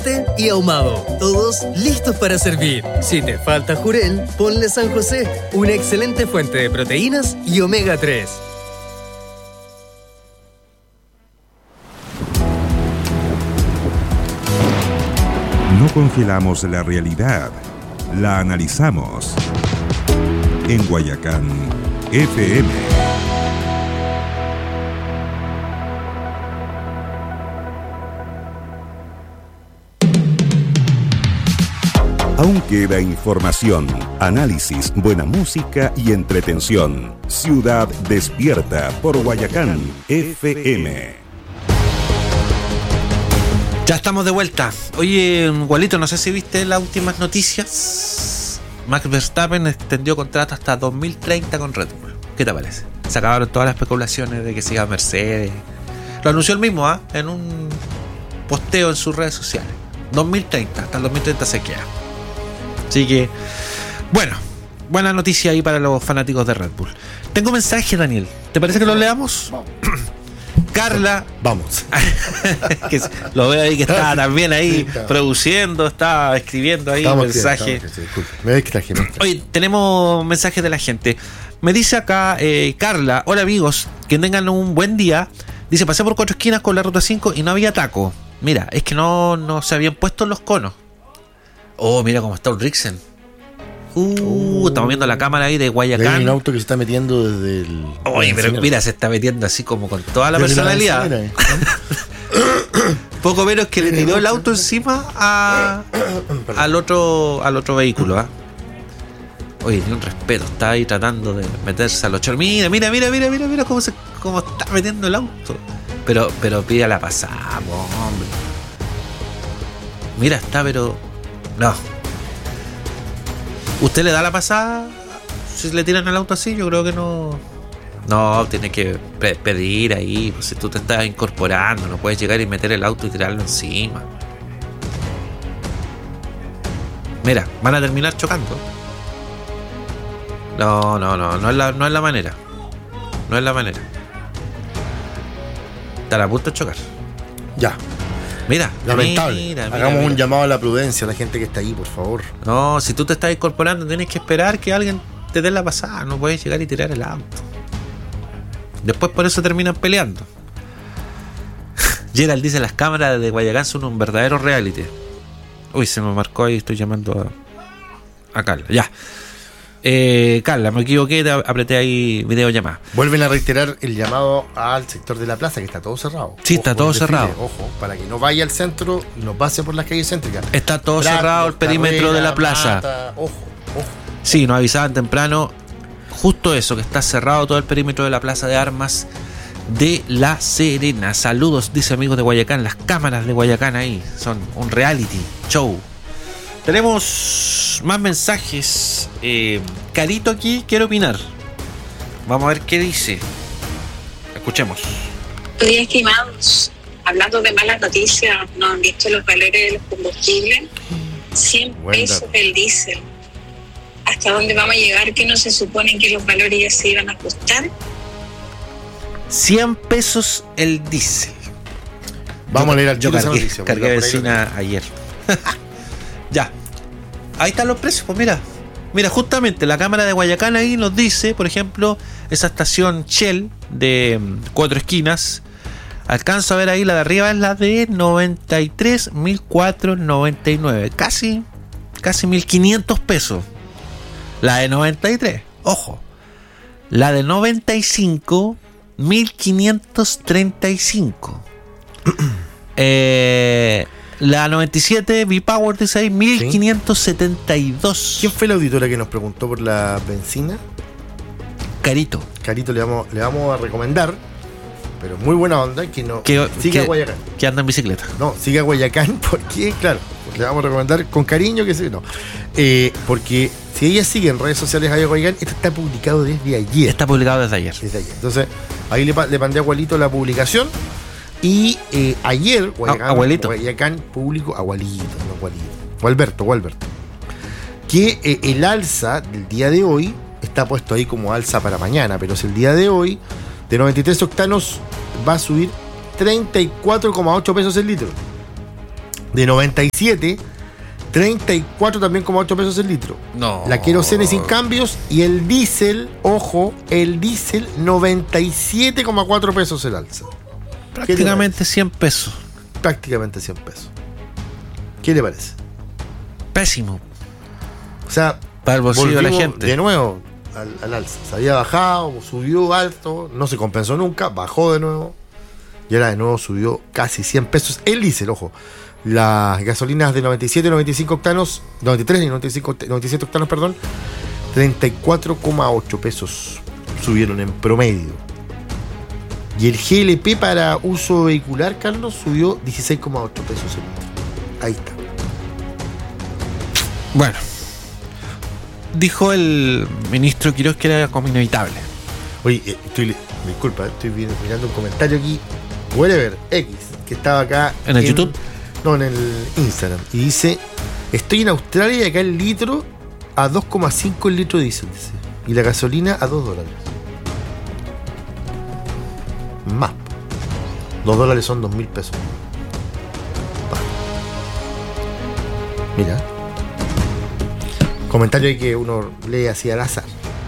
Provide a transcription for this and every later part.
fuerte y ahumado. Todos listos para servir. Si te falta jurel, ponle San José, una excelente fuente de proteínas y omega 3. No congelamos la realidad, la analizamos. En Guayacán, FM. Aún queda información, análisis, buena música y entretención. Ciudad despierta por Guayacán, FM. Ya estamos de vuelta. Oye, Gualito, no sé si viste las últimas noticias. Max Verstappen extendió contrato hasta 2030 con Red Bull. ¿Qué te parece? Se acabaron todas las especulaciones de que se iba a Mercedes. Lo anunció él mismo, en un posteo en sus redes sociales. 2030, hasta el 2030 se queda. Así que, bueno, buena noticia ahí para los fanáticos de Red Bull. Tengo mensaje, Daniel. ¿Te parece que lo leamos? Vamos. Carla. Vamos. Que lo veo ahí que está también ahí produciendo, está escribiendo ahí un mensaje. Me distraje. Oye, tenemos mensajes de la gente. Me dice acá Carla: hola amigos, que tengan un buen día. Dice: pasé por 4 esquinas con la ruta 5 y no había taco. Mira, es que no se habían puesto los conos. Oh, mira cómo está Ulriksen. Estamos viendo la cámara ahí de Guayacán. Hay un auto que se está metiendo desde el... Oye, pero mira, se está metiendo así como con toda la personalidad. Poco menos que le tiró el auto encima al otro vehículo. Oye, ni un respeto. Está ahí tratando de meterse a los chorros. Mira cómo está metiendo el auto. Pero pide la pasada, hombre. Mira, está, pero... No. ¿Usted le da la pasada si le tiran el auto así? Yo creo que no. No, tiene que pedir ahí. Pues si tú te estás incorporando, no puedes llegar y meter el auto y tirarlo encima. Mira, van a terminar chocando. No es la manera. No es la manera. Están a punto de chocar. Ya. Mira, lamentable. Hagamos un llamado a la prudencia a la gente que está ahí, por favor. No, si tú te estás incorporando, tienes que esperar que alguien te dé la pasada. No puedes llegar y tirar el auto. Después por eso terminan peleando. Gerald dice: las cámaras de Guayacán son un verdadero reality. Uy, se me marcó ahí, estoy llamando a Carla. Ya. Carla, me equivoqué, apreté ahí videollamada. Vuelven a reiterar el llamado al sector de la plaza, que está todo cerrado. Sí, está todo cerrado. Ojo, para que no vaya al centro y no pase por las calles céntricas. Está todo cerrado el perímetro de la plaza. Ojo. Sí, nos avisaban temprano justo eso, que está cerrado todo el perímetro de la Plaza de Armas de La Serena. Saludos, dice amigos de Guayacán. Las cámaras de Guayacán ahí son un reality show. Tenemos más mensajes. Carito aquí quiere opinar. Vamos a ver qué dice. Escuchemos. Hoy, estimados, hablando de malas noticias, ¿no han visto los valores de los combustibles? 100 pesos el diésel. ¿Hasta dónde vamos a llegar? ¿Que no se supone que los valores ya se iban a ajustar? 100 pesos el diésel. Vamos a leer al Yo cargué benzina ayer. Ya. Ahí están los precios, pues mira, justamente la cámara de Guayacán ahí nos dice, por ejemplo, esa estación Shell de 4 esquinas. Alcanzo a ver ahí, la de arriba es la de 93.499. Casi 1.500 pesos. La de 93, ojo. La de 95, 1.535. La 97 V-Power dice 1.572. ¿Quién fue la auditora que nos preguntó por la benzina? Carito le vamos a recomendar, pero muy buena onda, que siga a Guayacán. Que anda en bicicleta. No, siga a Guayacán porque, claro, le vamos a recomendar con cariño que sí, no. Porque si ella sigue en redes sociales a Guayacán, esto está publicado desde ayer. Está publicado desde ayer. Entonces, ahí le mandé a Gualito la publicación. Y ayer Guayacán publicó Gualberto, que el alza del día de hoy está puesto ahí como alza para mañana, pero si el día de hoy de 93 octanos va a subir 34,8 pesos el litro. De 97, 34 también como 8 pesos el litro. No. La querosene sin cambios y el diésel, ojo, el diésel 97,4 pesos el alza. Prácticamente 100 pesos. Prácticamente 100 pesos. ¿Qué le parece? Pésimo. O sea, para el bolsillo de la gente. De nuevo al alza. Se había bajado, subió alto, no se compensó nunca, bajó de nuevo. Y ahora de nuevo subió casi 100 pesos el diésel, ojo. Las gasolinas de 97 y 95 octanos, 93 y 97 octanos, perdón, 34,8 pesos subieron en promedio. Y el GLP para uso vehicular, Carlos, subió 16,8 pesos el litro. Ahí está. Bueno, dijo el ministro Quiroz que era como inevitable. Oye, disculpa, estoy mirando un comentario aquí, Whatever X, que estaba acá ¿En el YouTube? No, en el Instagram. Y dice: estoy en Australia y acá el litro a 2,5 el litro de diésel, dice. Y la gasolina a $2. Más. $2 son 2.000 pesos. Mira. Comentario ahí que uno lee así al azar.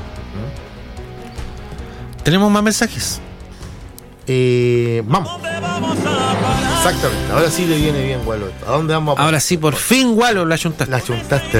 ¿Tenemos más mensajes? Vamos. Exactamente. Ahora sí le viene bien, Walo. ¿A dónde vamos? Ahora sí, por fin, Walo, la chuntaste. La chuntaste.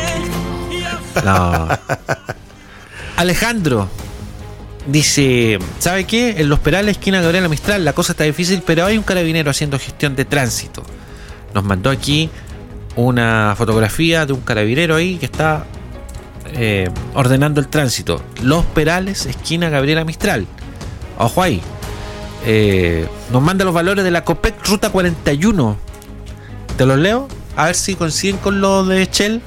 No. Alejandro dice: ¿sabe qué? En Los Perales, esquina Gabriela Mistral, la cosa está difícil, pero hay un carabinero haciendo gestión de tránsito. Nos mandó aquí una fotografía de un carabinero ahí que está ordenando el tránsito. Los Perales, esquina Gabriela Mistral. Ojo ahí. Nos manda los valores de la Copec Ruta 41. Te los leo, a ver si coinciden con lo de Shell.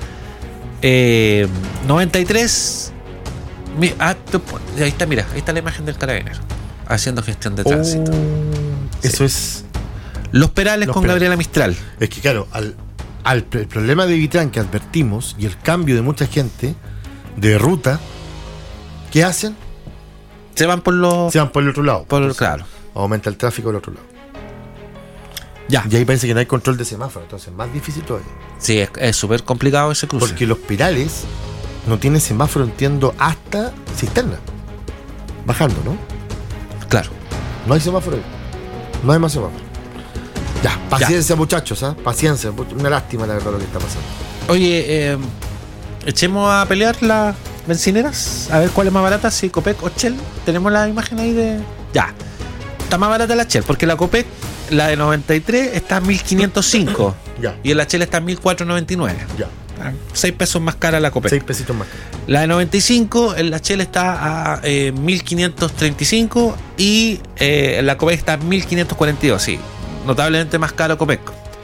93. Ahí está, mira, ahí está la imagen del carabinero haciendo gestión de tránsito. Eso es Los Perales con Gabriela Mistral. Es que claro, el problema de Vitran que advertimos y el cambio de mucha gente de ruta, ¿qué hacen? Se van por el otro lado. Claro. Aumenta el tráfico del otro lado. Ya. Y ahí parece que no hay control de semáforo, entonces es más difícil todavía. Sí, es súper complicado ese cruce. Porque Los Perales no tiene semáforo, entiendo, hasta Cisterna. Bajando, ¿no? Claro. No hay semáforo ahí. No hay más semáforo. Ya, paciencia, muchachos, ¿eh? Paciencia. Una lástima la verdad lo que está pasando. Oye, echemos a pelear las bencineras, a ver cuál es más barata, si Copec o Shell. Tenemos la imagen ahí de... Ya, está más barata la Shell, porque la Copec, la de 93, está a 1.505. Ya. Y la Shell está a 1.499. Ya. 6 pesos más cara la Copec. 6 pesitos más cara. La de 95, en la Shell está a 1.535 y la Copec está a 1.542, sí. Notablemente más caro Copec.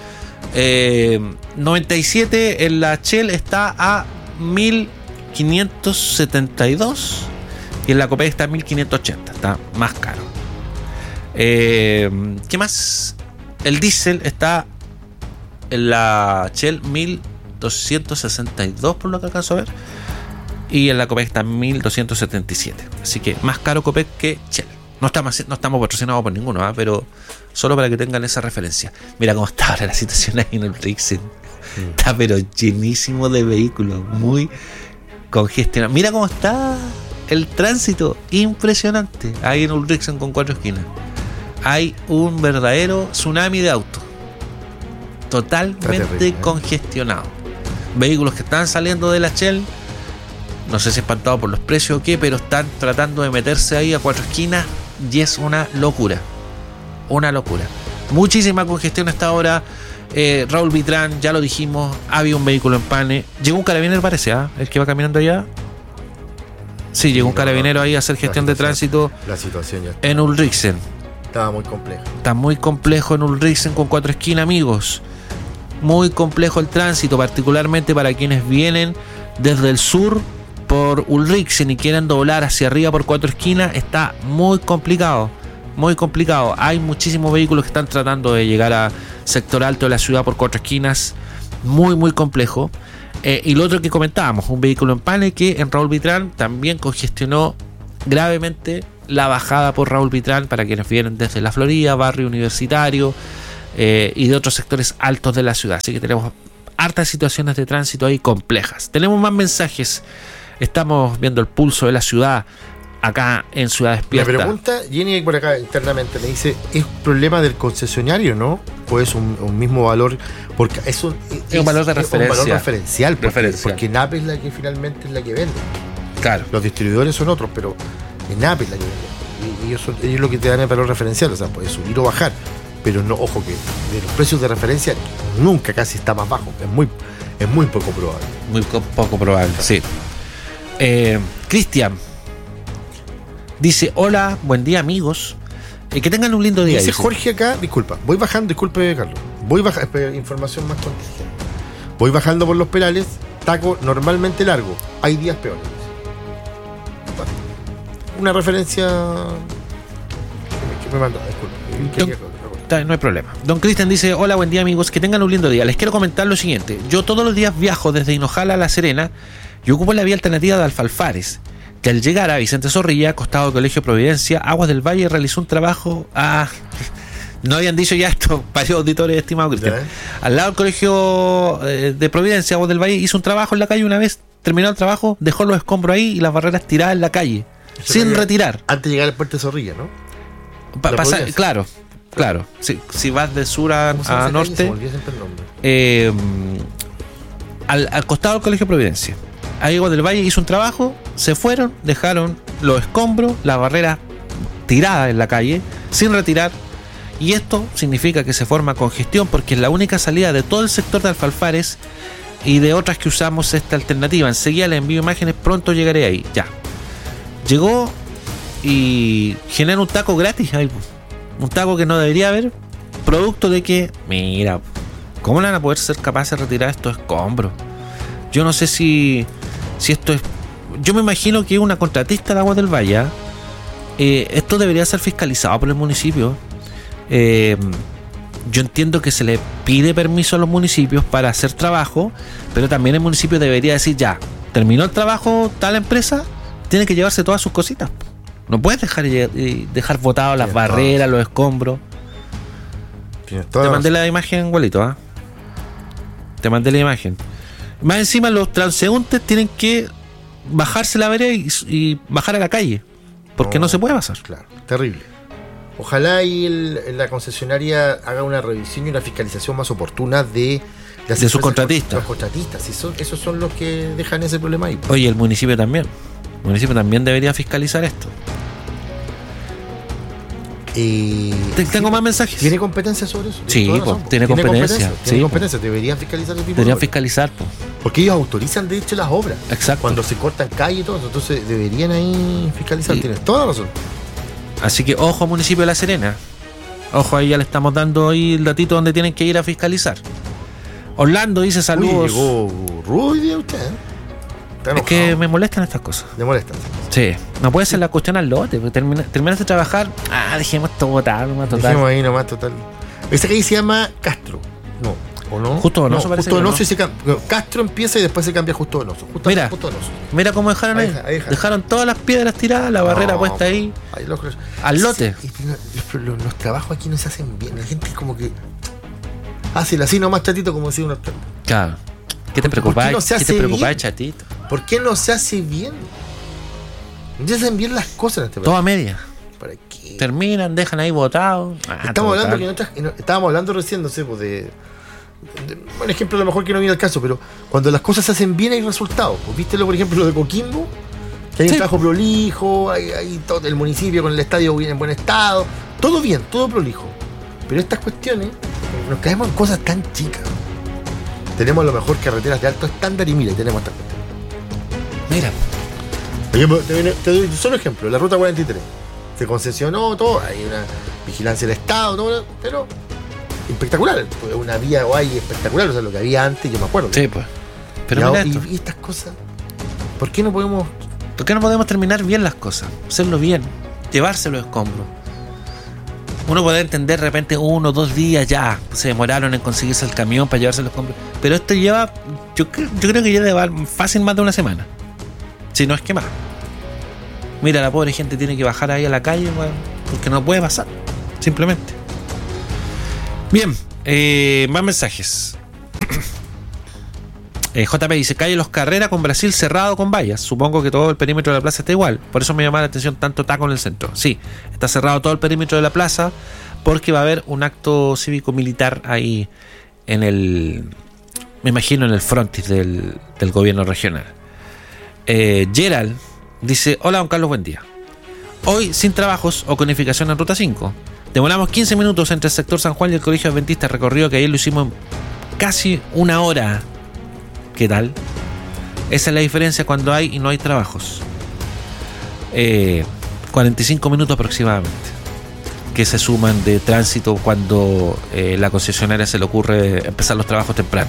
97, en la Shell está a 1.572 y en la Copec está a 1.580, está más caro. ¿Qué más? El diésel está en la Shell 1.262 por lo que alcanzo a ver, y en la Copec está en 1.277, así que más caro Copec que Shell. No estamos patrocinados por ninguno, pero solo para que tengan esa referencia. Mira cómo está ahora la situación ahí en el Rixen. Está pero llenísimo de vehículos, muy congestionado. Mira cómo está el tránsito, impresionante. Ahí en Ulrichsen con 4 esquinas hay un verdadero tsunami de autos, totalmente congestionado. Vehículos que están saliendo de la Shell, no sé si espantado por los precios o qué, pero están tratando de meterse ahí a 4 esquinas y es una locura. Una locura. Muchísima congestión hasta ahora. Raúl Vitrán, ya lo dijimos, había un vehículo en pane. Llegó un carabinero, parece, el que va caminando allá. Sí, llegó un carabinero ahí a hacer gestión de tránsito. La situación ya está en Ulrichsen. Estaba muy complejo. Está muy complejo en Ulrichsen con 4 esquinas, amigos. Muy complejo el tránsito, particularmente para quienes vienen desde el sur por Ulrichsen y quieren doblar hacia arriba por 4 esquinas. Está muy complicado. Muy complicado. Hay muchísimos vehículos que están tratando de llegar a sector alto de la ciudad por 4 esquinas. Muy, muy complejo. Y lo otro que comentábamos, un vehículo en pane que en Raúl Vitrán también congestionó gravemente la bajada por Raúl Vitrán para quienes vienen desde la Florida, barrio universitario, y de otros sectores altos de la ciudad. Así que tenemos hartas situaciones de tránsito ahí complejas. Tenemos más mensajes. Estamos viendo el pulso de la ciudad acá en Ciudad Despierta. Me pregunta Jenny por acá internamente, me dice, ¿es problema del concesionario, no? ¿O es un mismo valor? Porque es un valor de referencia. Un valor referencial, porque NAP es la que finalmente es la que vende. Claro. Los distribuidores son otros, pero NAP es la que vende. Y ellos lo que te dan el valor referencial, o sea, puede subir o bajar. Pero no, ojo que de los precios de referencia nunca casi está más bajo. Es muy poco probable. Muy poco probable, sí. Cristian dice: hola, buen día amigos, que tengan un lindo día. Dice Jorge acá, disculpa, voy bajando, disculpe Carlos, información más contingente. Voy bajando por los Perales, taco normalmente largo, hay días peores. Una referencia que me mandó, disculpe. No hay problema. Don Cristian dice: hola, buen día amigos, que tengan un lindo día. Les quiero comentar lo siguiente: yo todos los días viajo desde Hinojala a La Serena y ocupo la vía alternativa de Alfalfares, que al llegar a Vicente Zorrilla, costado del Colegio Providencia, Aguas del Valle realizó un trabajo no habían dicho ya esto, varios auditores, estimado Cristian. Al lado del Colegio de Providencia, Aguas del Valle hizo un trabajo en la calle. Una vez terminó el trabajo, dejó los escombros ahí y las barreras tiradas en la calle, sin retirar. Antes de llegar al puerto de Zorrilla, ¿no? Claro. Si vas de sur a norte, al costado del Colegio Providencia, ahí Aguas del Valle hizo un trabajo, se fueron, dejaron los escombros, las barreras tiradas en la calle, sin retirar. Y esto significa que se forma congestión, porque es la única salida de todo el sector de Alfalfares y de otras que usamos esta alternativa. Enseguida le envío imágenes, pronto llegaré ahí. Ya. Llegó y genera un taco gratis ahí. Un taco que no debería haber, producto de que, mira, ¿cómo le van a poder ser capaces de retirar estos escombros? Yo no sé si esto es... Yo me imagino que una contratista de Aguas del Valle, esto debería ser fiscalizado por el municipio. Yo entiendo que se le pide permiso a los municipios para hacer trabajo, pero también el municipio debería decir: ya, terminó el trabajo tal empresa, tiene que llevarse todas sus cositas. No puedes dejar botadas las barreras, los escombros. Te mandé la imagen, Gualito, Te mandé la imagen. Más encima, los transeúntes tienen que bajarse la vereda y bajar a la calle, porque no se puede pasar. Claro, terrible. Ojalá la concesionaria haga una revisión y una fiscalización más oportuna de sus contratistas. Los contratistas, esos son los que dejan ese problema ahí. Oye, el municipio también. El municipio también debería fiscalizar esto. Tengo más mensajes. ¿Tiene competencia sobre eso? Sí, tiene competencia. Tiene competencia. Deberían fiscalizar ese tipo Deberían de fiscalizar, porque ellos autorizan de hecho las obras. Exacto. Cuando se cortan calles y todo eso, entonces deberían ahí fiscalizar. Tienes toda la razón. Así que ojo, municipio de La Serena. Ojo, ahí ya le estamos dando ahí el datito donde tienen que ir a fiscalizar. Orlando dice: saludos. Llegó rudo hoy día usted, Es que me molestan estas cosas. ¿Me molestan? Sí. No puede ser la cuestión al lote. Terminas de trabajar. Dejemos esto botado nomás, total. Dejemos ahí nomás, total. Esa calle se llama Castro. No. ¿O no? Justo Donoso. Justo Donoso y se cambia. Castro empieza y después se cambia Justo Donoso. Mira cómo dejaron ahí. Dejaron todas las piedras tiradas, la barrera puesta ahí. Al lote. Los trabajos aquí no se hacen bien. La gente como que hace así nomás chatito, como decía un alcalde. Claro. ¿Qué te preocupa, chatito? ¿Por qué no se hace bien? No se hacen bien las cosas en este país. Toda media. ¿Para qué? Terminan, dejan ahí botado. Estábamos hablando recién, no sé, pues un ejemplo a lo mejor que no viene al caso, pero cuando las cosas se hacen bien hay resultados. Pues, ¿viste por ejemplo lo de Coquimbo? Que hay un trabajo prolijo, hay todo el municipio con el estadio bien en buen estado, todo bien, todo prolijo. Pero estas cuestiones, nos caemos en cosas tan chicas. Tenemos a lo mejor carreteras de alto estándar y mira, tenemos estas cuestiones. Mira. Te doy solo ejemplo, la ruta 43. Se concesionó todo, hay una vigilancia del Estado, todo, pero espectacular. Una vía o hay espectacular, o sea, lo que había antes, yo me acuerdo. Sí, pues. Pero y estas cosas, ¿por qué no podemos terminar bien las cosas? Hacerlo bien, llevarse los escombros. Uno puede entender de repente 1 o 2 días ya se demoraron en conseguirse el camión para llevarse los escombros, pero esto lleva, yo creo que ya lleva fácil más de una semana, si no es que más. Mira, la pobre gente tiene que bajar ahí a la calle, porque no puede pasar, simplemente. Bien, más mensajes. JP dice, calle Los Carreras con Brasil cerrado con vallas. Supongo que todo el perímetro de la plaza está igual. Por eso me llama la atención tanto taco en el centro. Sí, está cerrado todo el perímetro de la plaza porque va a haber un acto cívico-militar ahí en el... Me imagino en el frontis del gobierno regional. Gerald dice, hola don Carlos, buen día. Hoy sin trabajos o conificación en Ruta 5. Demoramos 15 minutos entre el sector San Juan y el Colegio Adventista, recorrido que ayer lo hicimos en casi una hora. ¿Qué tal? Esa es la diferencia cuando hay y no hay trabajos. 45 minutos aproximadamente que se suman de tránsito cuando la concesionaria se le ocurre empezar los trabajos temprano.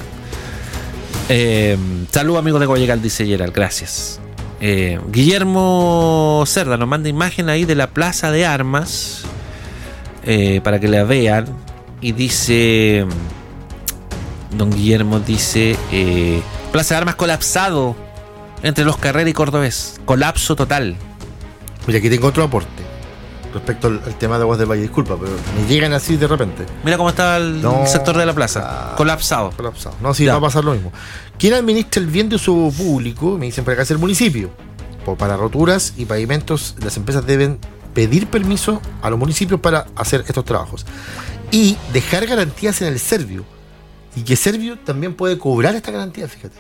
Salud amigos de Guayacal, dice Gerald, gracias. Guillermo Cerda nos manda imagen ahí de la Plaza de Armas para que la vean. Y dice, don Guillermo dice, Plaza de Armas colapsado entre Los Carreras y Cordobés, colapso total. Mira, aquí tengo otro aporte respecto al tema de Aguas del Valle, disculpa, pero me llegan así de repente. Mira cómo está el sector de la plaza, colapsado. No, sí, va a pasar lo mismo. ¿Quién administra el bien de uso público? Me dicen por acá es el municipio. Para roturas y pavimentos, las empresas deben pedir permiso a los municipios para hacer estos trabajos y dejar garantías en el Servio, y que Servio también puede cobrar esta garantía, fíjate.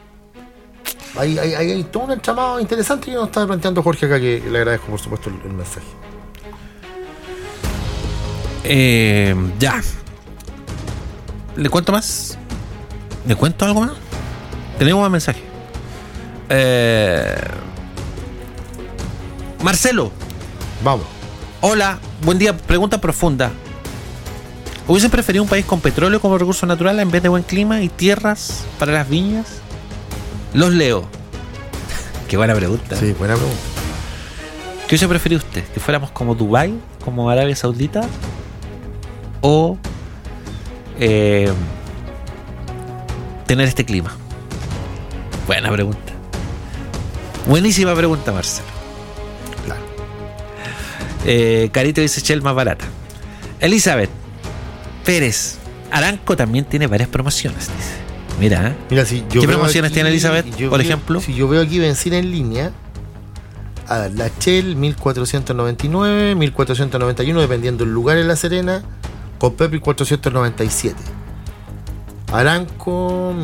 Hay todo un entramado interesante que nos está planteando Jorge acá, que le agradezco por supuesto el mensaje. Ya. ¿Le cuento más? ¿Le cuento algo más? Tenemos más mensaje. Marcelo. Vamos. Hola, buen día. Pregunta profunda. ¿Hubiesen preferido un país con petróleo como recurso natural en vez de buen clima y tierras para las viñas? Los leo. Qué buena pregunta. Sí, buena pregunta. ¿Qué hubiese preferido usted? ¿Que fuéramos como Dubái, como Arabia Saudita? ¿O tener este clima? Buena pregunta. Buenísima pregunta, Marcelo. Claro. Carito dice Shell más barata. Elizabeth Pérez, Aranco también tiene varias promociones, dice. Mira, si yo ¿qué promociones tiene Elizabeth, por ejemplo? Si yo veo aquí benzina en línea, a ver, la Shell 1499, 1491, dependiendo del lugar en La Serena, con Pepe 497. Aranco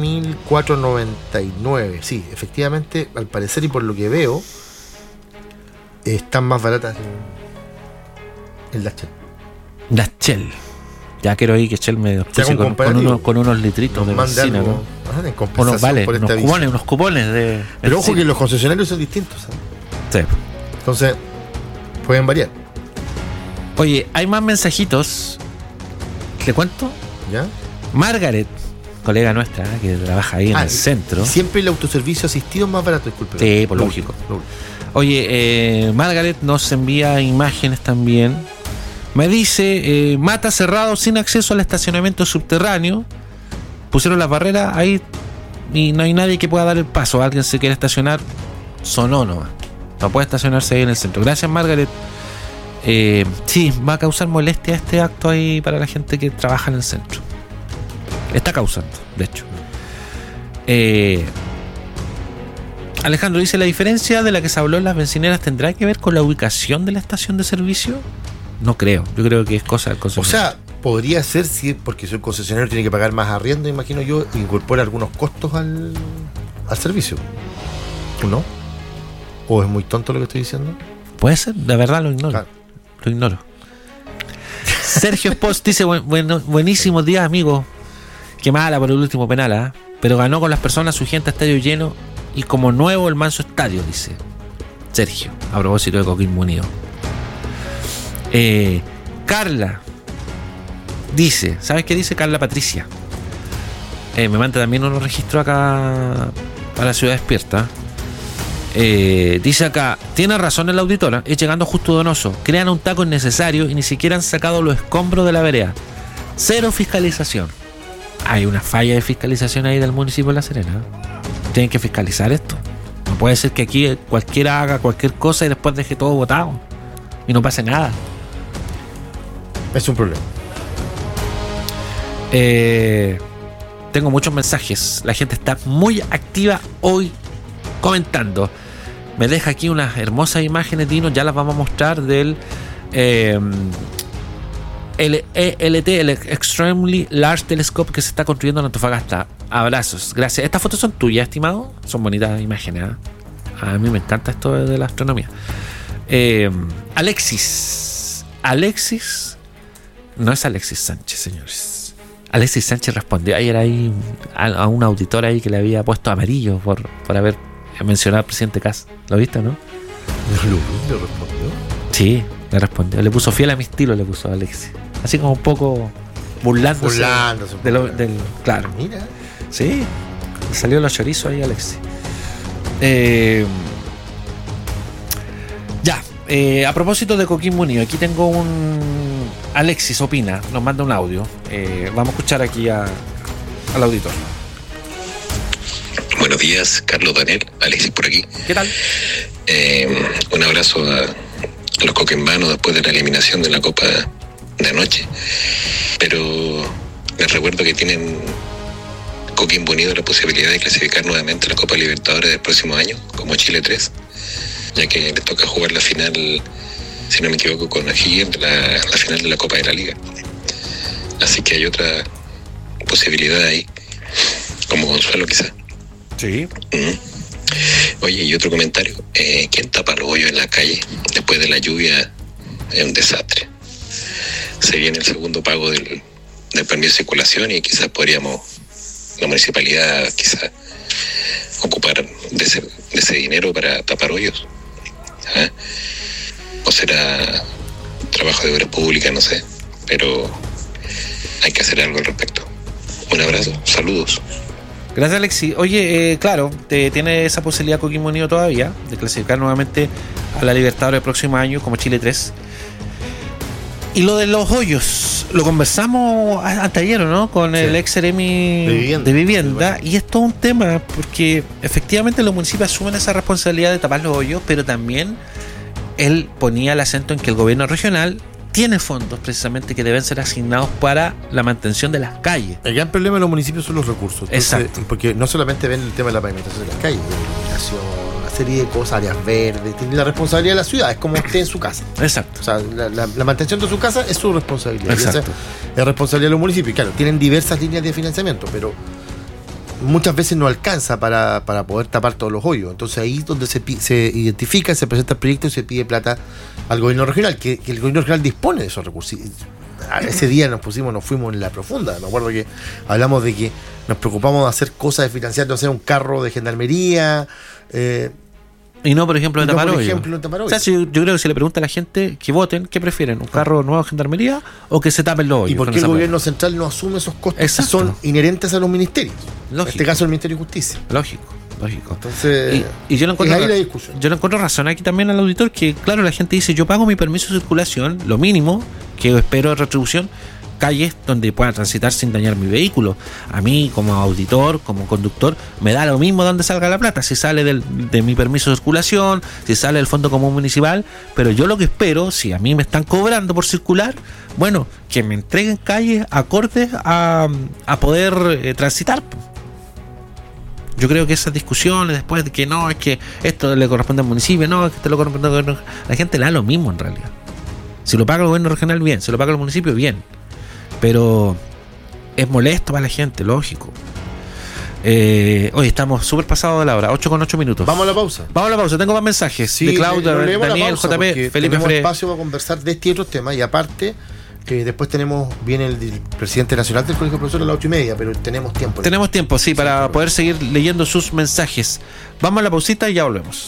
1499. Sí, efectivamente, al parecer y por lo que veo, están más baratas en la Shell. La Shell. Ya quiero ir que Shell me con unos litritos de benzina, ¿no? Unos cupones de... Pero ojo que los concesionarios son distintos, ¿sabes? Sí. Entonces, pueden variar. Oye, hay más mensajitos. ¿Le cuento? ¿Ya? Margaret, colega nuestra, que trabaja ahí en el centro. Siempre el autoservicio asistido es más barato, disculpe. Sí, por lógico. Oye, Margaret nos envía imágenes también. Me dice, Mata cerrado sin acceso al estacionamiento subterráneo. Pusieron las barreras ahí y no hay nadie que pueda dar el paso. Alguien se quiere estacionar, sonó nomás. No puede estacionarse ahí en el centro. Gracias, Margaret. Sí, va a causar molestia este acto ahí para la gente que trabaja en el centro. Está causando, de hecho. Alejandro dice, ¿la diferencia de la que se habló en las bencineras tendrá que ver con la ubicación de la estación de servicio? No creo, yo creo que es cosa del concesionario. O sea, podría ser, sí, porque si el concesionario tiene que pagar más arriendo, imagino yo, incorpora algunos costos al servicio. ¿No? ¿O es muy tonto lo que estoy diciendo? Puede ser, la verdad lo ignoro. Claro. Lo ignoro. Sergio Post dice, buenísimos días, amigo. Qué mala por el último penal, ¿eh? Pero ganó con las personas, su gente, estadio lleno y como nuevo el manso estadio, dice Sergio, a propósito de Coquimbo Unido. Carla dice, ¿sabes qué dice Carla Patricia? Me manda también unos registros acá para Ciudad Despierta. Dice acá, tiene razón la auditora, es llegando justo Donoso, crean un taco innecesario y ni siquiera han sacado los escombros de la vereda. Cero fiscalización. Hay una falla de fiscalización ahí del municipio de La Serena. Tienen que fiscalizar esto. No puede ser que aquí cualquiera haga cualquier cosa y después deje todo botado y no pase nada. Es un problema. Tengo muchos mensajes. La gente está muy activa hoy comentando. Me deja aquí unas hermosas imágenes, Dino. Ya las vamos a mostrar del LET, el Extremely Large Telescope que se está construyendo en Antofagasta. Abrazos, gracias. Estas fotos son tuyas, estimado. Son bonitas imágenes, ¿eh? A mí me encanta esto de la astronomía. Alexis. No es Alexis Sánchez, señores. Alexis Sánchez respondió ayer ahí a un auditor ahí que le había puesto amarillo por haber mencionado al presidente Kass. ¿Lo viste, no? ¿Le respondió? Sí, le respondió. Le puso fiel a mi estilo, le puso a Alexis. Así como un poco burlándose del claro. Mira. Sí, salió los chorizos ahí, Alexis. A propósito de Coquimbo Unido, aquí tengo un Alexis opina, nos manda un audio. Vamos a escuchar aquí al auditor. Buenos días, Carlos, Daniel, Alexis por aquí. ¿Qué tal? Un abrazo a los coquimbanos después de la eliminación de la Copa de anoche. Pero les recuerdo que tienen Coquimbo Unido la posibilidad de clasificar nuevamente a la Copa Libertadores del próximo año, como Chile 3, ya que les toca jugar la final, si no me equivoco, con O'Higgins, la final de la Copa de la Liga. Así que hay otra posibilidad ahí, como consuelo quizás. Sí. Oye, y otro comentario. ¿Quién tapa los hoyos en la calle después de la lluvia? Es un desastre. Se viene el segundo pago del permiso de circulación y quizás podríamos, la municipalidad quizás ocupar de ese dinero para tapar hoyos. ¿Ah? O será trabajo de obras públicas, no sé, pero hay que hacer algo al respecto. Un abrazo, saludos. Gracias, Alexi. Oye, claro, tiene esa posibilidad Coquimbo Unido todavía de clasificar nuevamente a la Libertadores el próximo año como Chile 3. Y lo de los hoyos, lo conversamos anteayer, ¿no? Con el ex Seremi de vivienda. Y es todo un tema porque efectivamente los municipios asumen esa responsabilidad de tapar los hoyos, pero también él ponía el acento en que el gobierno regional tiene fondos precisamente que deben ser asignados para la mantención de las calles. El gran problema de los municipios son los recursos. Entonces, exacto. Porque no solamente ven el tema de la pavimentación de las calles, de iluminación, una serie de cosas, áreas verdes, tiene la responsabilidad de la ciudad, es como esté en su casa. Exacto. O sea, la mantención de su casa es su responsabilidad. Exacto. Es responsabilidad de los municipios. Claro, tienen diversas líneas de financiamiento, pero muchas veces no alcanza para poder tapar todos los hoyos. Entonces ahí es donde se identifica, se presenta el proyecto y se pide plata al gobierno regional, que el gobierno regional dispone de esos recursos. Ese día nos fuimos en la profunda. Me acuerdo que hablamos de que nos preocupamos de hacer cosas, de financiar, de hacer un carro de gendarmería, y no, por ejemplo, de tapar hoyos. O sea, yo creo que si le pregunta a la gente que voten, ¿qué prefieren? ¿Un carro nuevo de gendarmería o que se tapen los hoyos? ¿Y por qué el gobierno central no asume esos costos? Exacto. Que son inherentes a los ministerios? Lógico. En este caso el Ministerio de Justicia. Lógico. Entonces, y yo le encuentro ahí la discusión. Yo le encuentro razón aquí también al auditor que, claro, la gente dice, yo pago mi permiso de circulación, lo mínimo que espero de retribución, calles donde pueda transitar sin dañar mi vehículo. A mí, como auditor, como conductor, me da lo mismo de dónde salga la plata, si sale de mi permiso de circulación, si sale del Fondo Común Municipal, pero yo lo que espero, si a mí me están cobrando por circular, bueno, que me entreguen calles acordes a poder transitar. Yo creo que esas discusiones después de que no, es que esto le corresponde al municipio, no, es que esto le corresponde al gobierno, la gente le da lo mismo en realidad. Si lo paga el gobierno regional, bien, si lo paga el municipio, bien. Pero es molesto para la gente, lógico. Hoy estamos súper pasados de la hora, 8:08. Vamos a la pausa. Tengo más mensajes de Claudia, Daniel, JP, Felipe Tenemos Fre. espacio para conversar de este y otros temas. Y aparte, después viene el presidente nacional del Colegio de Profesores a las 8:30, pero tenemos tiempo. Tenemos tiempo, sí, para poder seguir leyendo sus mensajes. Vamos a la pausita y ya volvemos.